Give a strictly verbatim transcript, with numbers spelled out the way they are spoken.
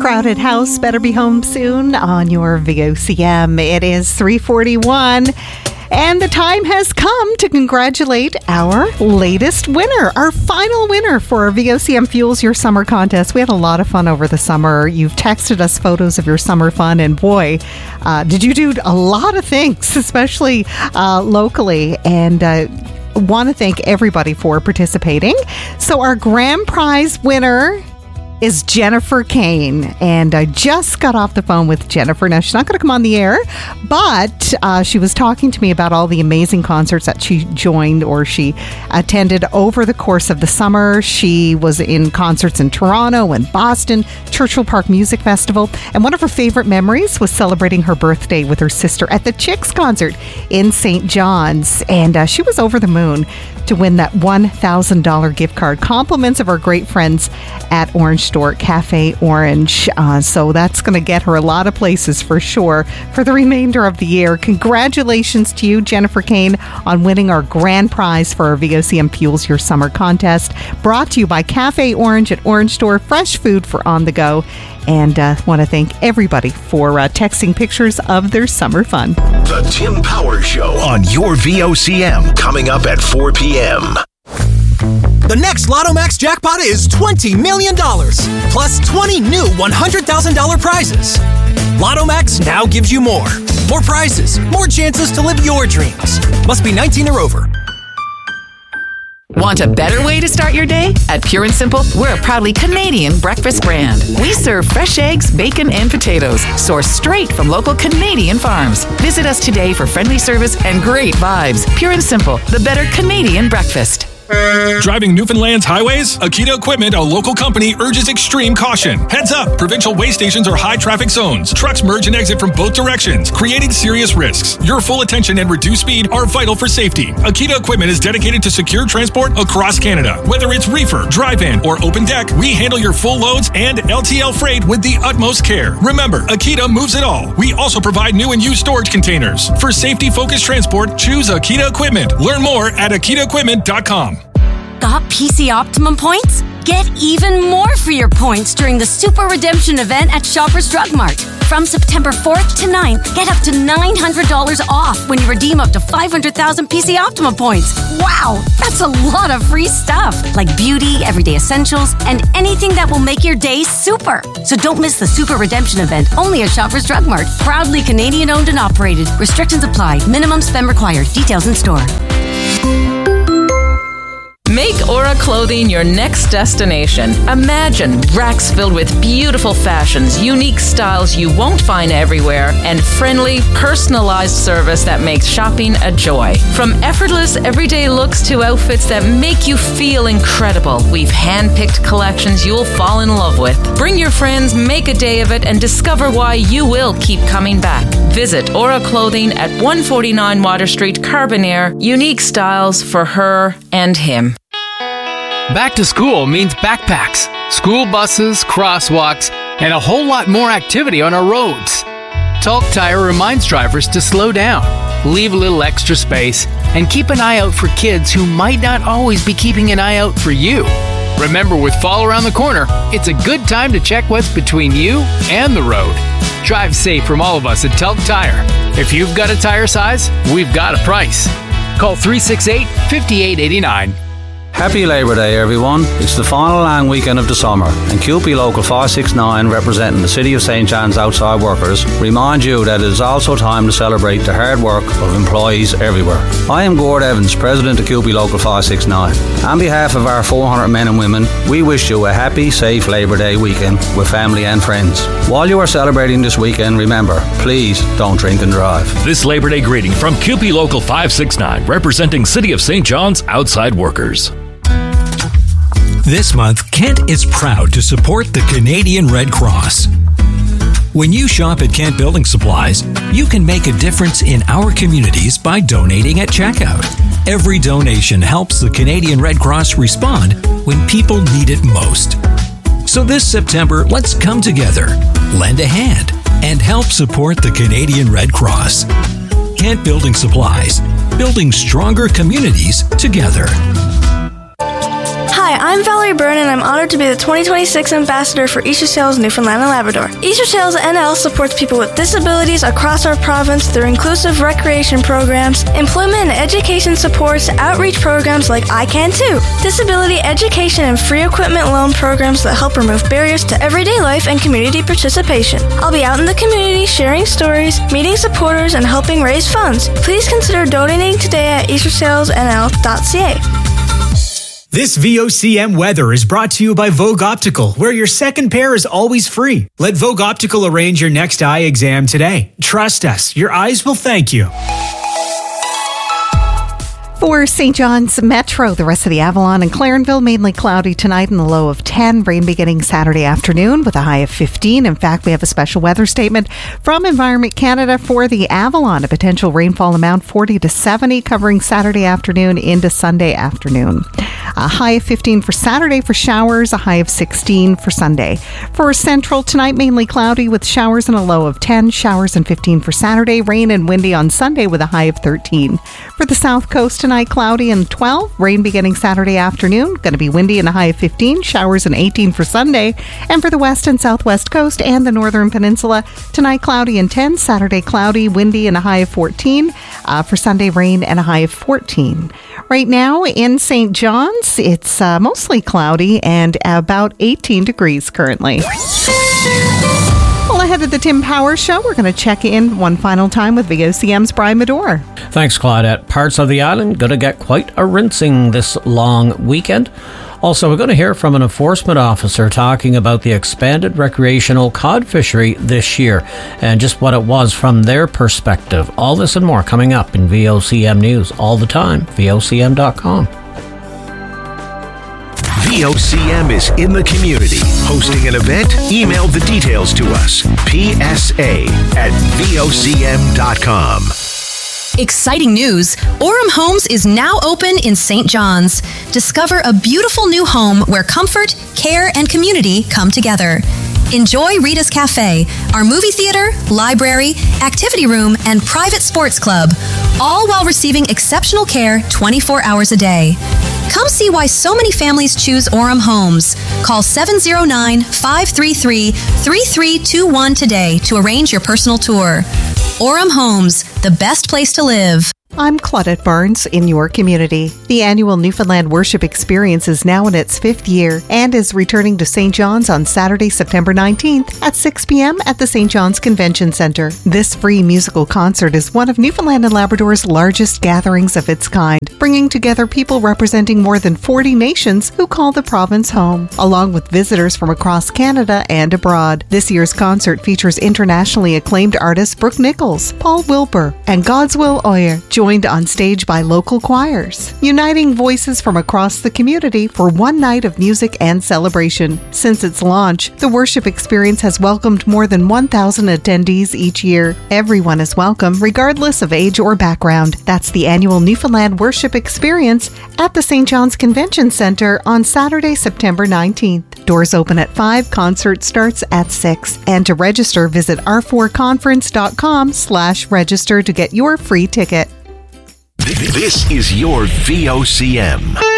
Crowded House, Better Be Home Soon on your V O C M. It is three forty-one. And the time has come to congratulate our latest winner, our final winner for our V O C M Fuels Your Summer contest. We had a lot of fun over the summer. You've texted us photos of your summer fun, and boy, uh, did you do a lot of things, especially uh, locally. And uh, want to thank everybody for participating. So our grand prize winner is Jennifer Kane, and I just got off the phone with Jennifer. Now, she's not going to come on the air, but uh, she was talking to me about all the amazing concerts that she joined or she attended over the course of the summer. She was in concerts in Toronto and Boston, Churchill Park Music Festival, and one of her favorite memories was celebrating her birthday with her sister at the Chicks concert in Saint John's, and uh, she was over the moon to win that one thousand dollars gift card. Compliments of our great friends at Orange Store, Cafe Orange. Uh, so that's going to get her a lot of places for sure for the remainder of the year. Congratulations to you, Jennifer Kane, on winning our grand prize for our V O C M Fuels Your Summer contest. Brought to you by Cafe Orange at Orange Store, fresh food for on the go. And I uh, want to thank everybody for uh, texting pictures of their summer fun. The Tim Power Show on your V O C M, coming up at four p.m. The next Lotto Max jackpot is twenty million dollars, plus twenty new one hundred thousand dollars prizes. Lotto Max now gives you more. More prizes, more chances to live your dreams. Must be nineteen or over. Want a better way to start your day? At Pure and Simple, we're a proudly Canadian breakfast brand. We serve fresh eggs, bacon, and potatoes, sourced straight from local Canadian farms. Visit us today for friendly service and great vibes. Pure and Simple, the better Canadian breakfast. Driving Newfoundland's highways? Akita Equipment, a local company, urges extreme caution. Heads up! Provincial way stations are high traffic zones. Trucks merge and exit from both directions, creating serious risks. Your full attention and reduced speed are vital for safety. Akita Equipment is dedicated to secure transport across Canada. Whether it's reefer, drive-in, or open deck, we handle your full loads and L T L freight with the utmost care. Remember, Akita moves it all. We also provide new and used storage containers. For safety-focused transport, choose Akita Equipment. Learn more at akita equipment dot com. Got P C Optimum points? Get even more for your points during the Super Redemption event at Shoppers Drug Mart. From September fourth to ninth, get up to nine hundred dollars off when you redeem up to five hundred thousand P C Optimum points. Wow, that's a lot of free stuff, like beauty, everyday essentials, and anything that will make your day super. So don't miss the Super Redemption event, only at Shoppers Drug Mart. Proudly Canadian owned and operated. Restrictions apply. Minimum spend required. Details in store. Make Aura Clothing your next destination. Imagine racks filled with beautiful fashions, unique styles you won't find everywhere, and friendly, personalized service that makes shopping a joy. From effortless, everyday looks to outfits that make you feel incredible, we've hand-picked collections you'll fall in love with. Bring your friends, make a day of it, and discover why you will keep coming back. Visit Aura Clothing at one forty-nine Water Street, Carbonear. Unique styles for her and him. Back to school means backpacks, school buses, crosswalks, and a whole lot more activity on our roads. Talk Tire reminds drivers to slow down, leave a little extra space, and keep an eye out for kids who might not always be keeping an eye out for you. Remember, with fall around the corner, it's a good time to check what's between you and the road. Drive safe from all of us at Talk Tire. If you've got a tire size, we've got a price. Call three six eight, five eight eight nine. Happy Labour Day, everyone. It's the final long weekend of the summer, and C U P E Local five sixty-nine, representing the City of Saint John's outside workers, remind you that it is also time to celebrate the hard work of employees everywhere. I am Gord Evans, President of C U P E Local five sixty-nine. On behalf of our four hundred men and women, we wish you a happy, safe Labour Day weekend with family and friends. While you are celebrating this weekend, remember, please don't drink and drive. This Labour Day greeting from C U P E Local five sixty-nine, representing City of Saint John's outside workers. This month, Kent is proud to support the Canadian Red Cross. When you shop at Kent Building Supplies, you can make a difference in our communities by donating at checkout. Every donation helps the Canadian Red Cross respond when people need it most. So this September, let's come together, lend a hand, and help support the Canadian Red Cross. Kent Building Supplies, building stronger communities together. Hi, I'm Valerie Byrne, and I'm honored to be the twenty twenty-six Ambassador for Easter Sales Newfoundland and Labrador. Easter Sales N L supports people with disabilities across our province through inclusive recreation programs, employment and education supports, outreach programs like I Can Too, disability education and free equipment loan programs that help remove barriers to everyday life and community participation. I'll be out in the community sharing stories, meeting supporters, and helping raise funds. Please consider donating today at easter sales n l dot c a. This V O C M weather is brought to you by Vogue Optical, where your second pair is always free. Let Vogue Optical arrange your next eye exam today. Trust us, your eyes will thank you. For Saint John's Metro, the rest of the Avalon and Clarenville, mainly cloudy tonight and a low of ten. Rain beginning Saturday afternoon with a high of fifteen. In fact, we have a special weather statement from Environment Canada for the Avalon. A potential rainfall amount forty to seventy, covering Saturday afternoon into Sunday afternoon. A high of fifteen for Saturday for showers, a high of sixteen for Sunday. For Central, tonight mainly cloudy with showers and a low of ten. Showers and fifteen for Saturday. Rain and windy on Sunday with a high of thirteen. For the South Coast tonight, cloudy and twelve. Rain beginning Saturday afternoon. Going to be windy and a high of fifteen. Showers and eighteen for Sunday. And for the West and Southwest Coast and the Northern Peninsula, tonight cloudy and ten. Saturday cloudy, windy and a high of fourteen. Uh, for Sunday, rain and a high of fourteen. Right now in Saint John's, it's uh, mostly cloudy and about eighteen degrees currently. Well, ahead of the Tim Powers Show, we're going to check in one final time with V O C M's Brian Medore. Thanks, Claudette. Parts of the island going to get quite a rinsing this long weekend. Also, we're going to hear from an enforcement officer talking about the expanded recreational cod fishery this year and just what it was from their perspective. All this and more coming up in V O C M News all the time, V O C M dot com. V O C M is in the community. Hosting an event? Email the details to us. P S A at V O C M dot com. Exciting news! Orem Homes is now open in Saint John's. Discover a beautiful new home where comfort, care, and community come together. Enjoy Rita's Cafe, our movie theater, library, activity room, and private sports club, all while receiving exceptional care twenty-four hours a day. Come see why so many families choose Orem Homes. Call seven oh nine, five three three, three three two one today to arrange your personal tour. Orem Homes, the best place to live. I'm Claudette Barnes in your community. The annual Newfoundland Worship Experience is now in its fifth year and is returning to Saint John's on Saturday, September nineteenth at six p.m. at the Saint John's Convention Centre. This free musical concert is one of Newfoundland and Labrador's largest gatherings of its kind, bringing together people representing more than forty nations who call the province home, along with visitors from across Canada and abroad. This year's concert features internationally acclaimed artists Brooke Nichols, Paul Wilbur, and Godswill Oyer, joined on stage by local choirs, uniting voices from across the community for one night of music and celebration. Since its launch, the worship experience has welcomed more than one thousand attendees each year. Everyone is welcome, regardless of age or background. That's the annual Newfoundland Worship Experience at the Saint John's Convention Centre on Saturday, September nineteenth. Doors open at five, concert starts at six. And to register, visit r four conference dot com slash register to get your free ticket. This is your V O C M.